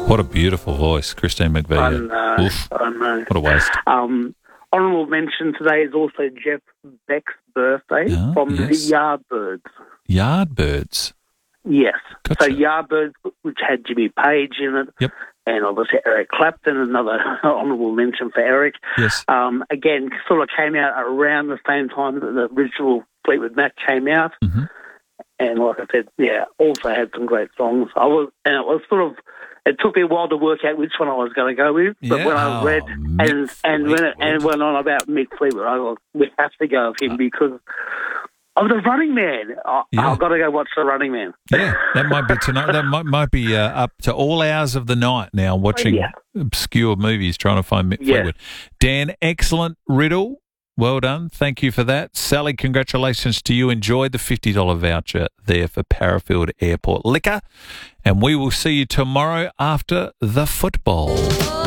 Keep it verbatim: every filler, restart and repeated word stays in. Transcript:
What a beautiful voice, Christine McVie. I know, Oof. I know. What a waste. Um, honourable mention today is also Jeff Beck's birthday Oh, from yes. the Yardbirds. Yardbirds. Yes. Gotcha. So Yardbirds, which had Jimmy Page in it, Yep. and obviously Eric Clapton, another honourable mention for Eric. Yes. Um, again, sort of came out around the same time that the original Fleetwood Mac came out. Mm-hmm. And like I said, yeah, also had some great songs. I was, and it was sort of, it took me a while to work out which one I was going to go with. But Yeah. when I Oh, read Mick and and when it, and it Fleetwood. went on about Mick Fleetwood, I thought we have to go with him because of the Running Man. I, Yeah. I've got to go watch the Running Man. Yeah, that might be tonight. That might might be uh, up to all hours of the night now, watching Yeah. obscure movies, trying to find Mick Yeah. Fleetwood. Dan, excellent riddle. Well done. Thank you for that. Sally, congratulations to you. Enjoy the fifty dollars voucher there for Parafield Airport Liquor. And we will see you tomorrow after the football.